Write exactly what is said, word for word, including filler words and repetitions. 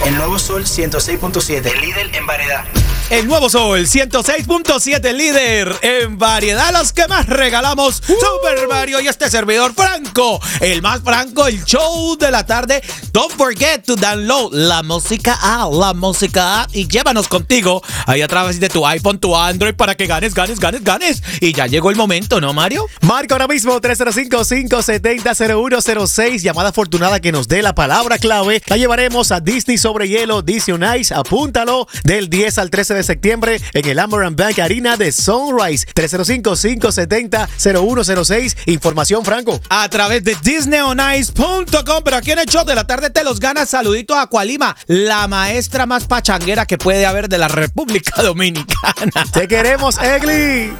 El Nuevo Sol ciento seis punto siete, el líder en variedad. El Nuevo Sol ciento seis punto siete, líder en variedad, los que más regalamos. Uh. Super Mario y este servidor Franco, el más franco, el show de la tarde. Don't forget to download la música app, la música app, y llévanos contigo ahí a través de tu iPhone, tu Android, para que ganes, ganes, ganes, ganes. Y ya llegó el momento, ¿no, Mario? Marca ahora mismo tres cero cinco, cinco siete cero, cero uno cero seis. Llamada afortunada que nos dé la palabra clave. La llevaremos a Disney sobre hielo, Disney on Ice. Apúntalo del diez al trece de septiembre en el Amerant Bank Arena de Sunrise. tres cero cinco, cinco siete cero, cero uno cero seis. Información, Franco, a través de disney on ice punto com. Pero aquí en el show de la tarde te los ganas. Saludito a Aqualima, la maestra más pachanguera que puede haber de la República Dominicana. Te queremos, Egli.